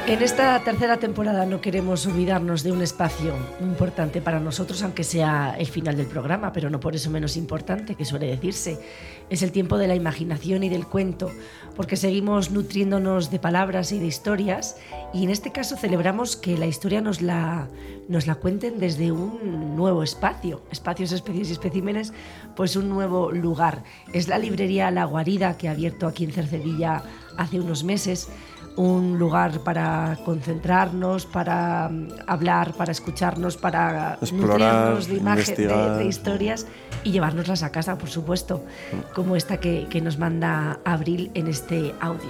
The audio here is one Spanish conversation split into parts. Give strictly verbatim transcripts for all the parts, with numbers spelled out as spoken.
En esta tercera temporada no queremos olvidarnos de un espacio muy importante para nosotros, aunque sea el final del programa, pero no por eso menos importante, que suele decirse. Es el tiempo de la imaginación y del cuento, porque seguimos nutriéndonos de palabras y de historias, y en este caso celebramos que la historia nos la, nos la cuenten desde un nuevo espacio, espacios, especies y especímenes, pues un nuevo lugar. Es la librería La Guarida, que ha abierto aquí en Cercedilla hace unos meses, un lugar para concentrarnos, para hablar, para escucharnos, para explorar, nutrirnos de imágenes, de, de historias y llevárnoslas a casa, por supuesto, como esta que, que nos manda Abril en este audio.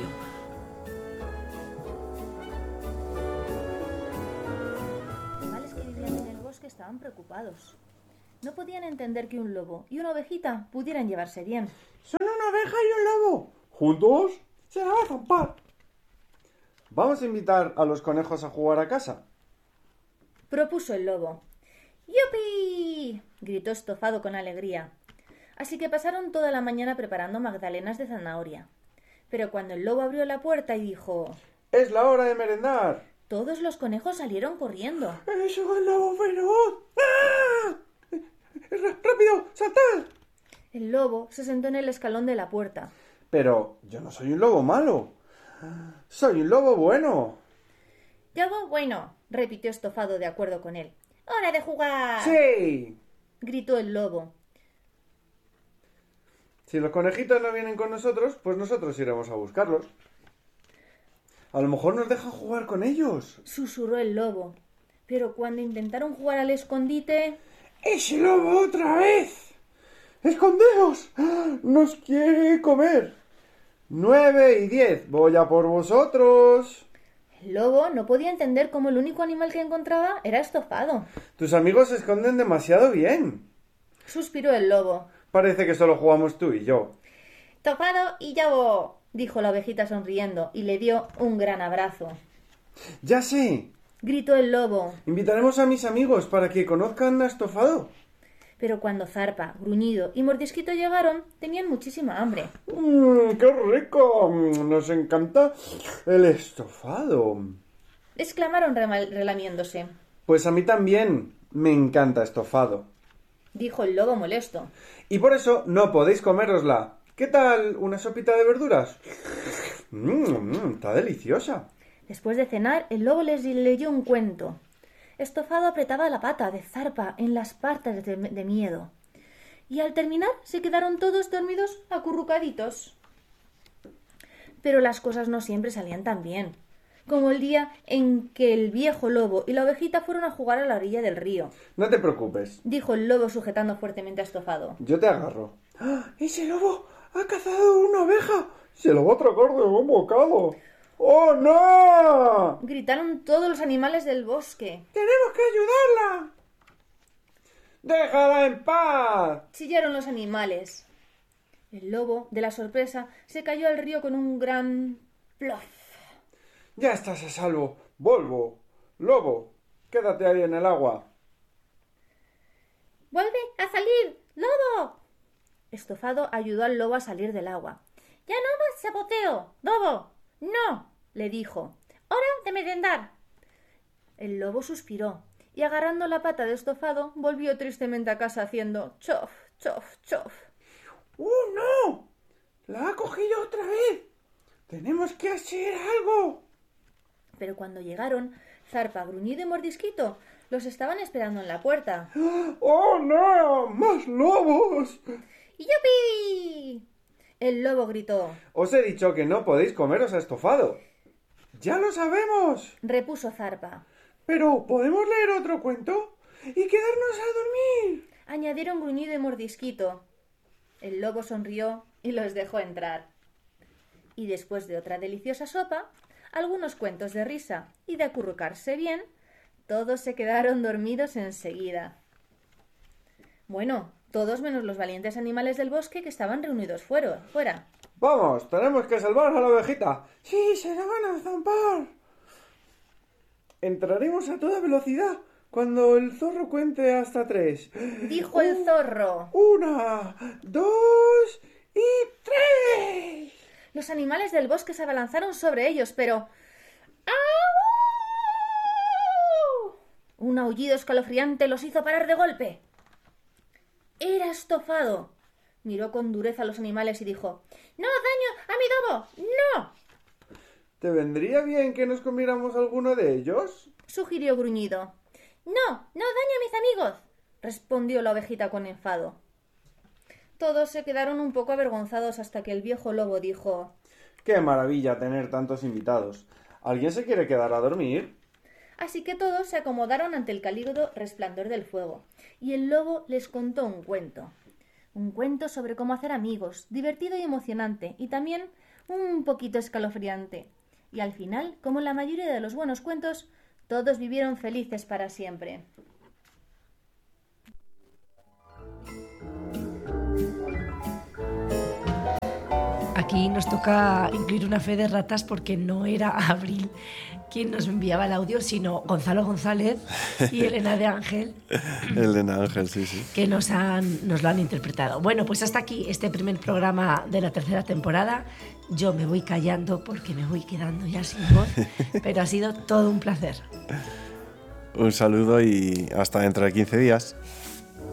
Los animales que vivían en el bosque estaban preocupados. No podían entender que un lobo y una ovejita pudieran llevarse bien. Son una oveja y un lobo. ¿Juntos? Se la va a zampar. ¿Vamos a invitar a los conejos a jugar a casa? Propuso el lobo. ¡Yupi! Gritó Estofado con alegría. Así que pasaron toda la mañana preparando magdalenas de zanahoria. Pero cuando el lobo abrió la puerta y dijo: ¡Es la hora de merendar! Todos los conejos salieron corriendo. ¡Es un lobo feroz! ¡Ah! ¡Rápido! ¡Saltad! El lobo se sentó en el escalón de la puerta. Pero yo no soy un lobo malo. ¡Soy un lobo bueno! «Lobo bueno», repitió Estofado de acuerdo con él. «¡Hora de jugar!» ¡Sí! gritó el lobo. Si los conejitos no vienen con nosotros, pues nosotros iremos a buscarlos. A lo mejor nos dejan jugar con ellos, susurró el lobo. Pero cuando intentaron jugar al escondite... ¡Ese lobo otra vez! ¡Escondeos! ¡Nos quiere comer! Nueve y diez, voy a por vosotros. El lobo no podía entender cómo el único animal que encontraba era Estofado. Tus amigos se esconden demasiado bien, suspiró el lobo. Parece que solo jugamos tú y yo. Estofado y yo, dijo la ovejita sonriendo y le dio un gran abrazo. Ya sé, gritó el lobo. Invitaremos a mis amigos para que conozcan a Estofado. Pero cuando Zarpa, Gruñido y Mordisquito llegaron, tenían muchísima hambre. ¡Mmm, qué rico! Nos encanta el estofado, exclamaron relamiéndose. Pues a mí también me encanta estofado, dijo el lobo molesto. Y por eso no podéis comérosla. ¿Qué tal una sopita de verduras? Mmm, está deliciosa. Después de cenar, el lobo les leyó un cuento. Estofado apretaba la pata de Zarpa en las patas de, de miedo. Y al terminar se quedaron todos dormidos acurrucaditos. Pero las cosas no siempre salían tan bien, como el día en que el viejo lobo y la ovejita fueron a jugar a la orilla del río. No te preocupes, dijo el lobo sujetando fuertemente a Estofado. Yo te agarro. ¡Ah! ¡Ese lobo ha cazado una oveja! ¡Se lo va a tragar de un bocado! ¡Oh, no! gritaron todos los animales del bosque. ¡Tenemos que ayudarla! ¡Déjala en paz! chillaron los animales. El lobo, de la sorpresa, se cayó al río con un gran plof. Ya estás a salvo, Volvo. Lobo, quédate ahí en el agua. ¡Vuelve a salir, lobo! Estofado ayudó al lobo a salir del agua. ¡Ya no más saboteo, lobo! ¡No! le dijo. ¡Hora de merendar! El lobo suspiró y agarrando la pata de Estofado volvió tristemente a casa haciendo chof, chof, chof. ¡Oh, no! ¡La ha cogido otra vez! ¡Tenemos que hacer algo! Pero cuando llegaron, Zarpa, Gruñido y Mordisquito los estaban esperando en la puerta. ¡Oh, no! ¡Más lobos! ¡Yupi! El lobo gritó. Os he dicho que no podéis comeros a Estofado. ¡Ya lo sabemos!, repuso Zarpa. ¿Pero podemos leer otro cuento y quedarnos a dormir?, añadieron Gruñido y Mordisquito. El lobo sonrió y los dejó entrar. Y después de otra deliciosa sopa, algunos cuentos de risa y de acurrucarse bien, todos se quedaron dormidos enseguida. Bueno, todos menos los valientes animales del bosque que estaban reunidos fuera. fuera. ¡Vamos! ¡Tenemos que salvar a la ovejita! ¡Sí, se la van a zampar! Entraremos a toda velocidad cuando el zorro cuente hasta tres. Dijo el zorro. Una, dos y tres. Los animales del bosque se abalanzaron sobre ellos, pero... ¡au! Un aullido escalofriante los hizo parar de golpe. Era Estofado. Miró con dureza a los animales y dijo: ¡No daño a mi dobo! ¡No! ¿Te vendría bien que nos comiéramos alguno de ellos?, sugirió Gruñido. No, no daño a mis amigos, respondió la ovejita con enfado. Todos se quedaron un poco avergonzados hasta que el viejo lobo dijo: ¡Qué maravilla tener tantos invitados! ¿Alguien se quiere quedar a dormir? Así que todos se acomodaron ante el cálido resplandor del fuego, y el lobo les contó un cuento. Un cuento sobre cómo hacer amigos, divertido y emocionante, y también un poquito escalofriante. Y al final, como la mayoría de los buenos cuentos, todos vivieron felices para siempre. Aquí nos toca incluir una fe de ratas porque no era Abril quien nos enviaba el audio, sino Gonzalo González y Elena de Ángel. Elena Ángel, sí, sí. Que nos, han, nos lo han interpretado. Bueno, pues hasta aquí este primer programa de la tercera temporada. Yo me voy callando porque me voy quedando ya sin voz, pero ha sido todo un placer. Un saludo y hasta dentro de quince días.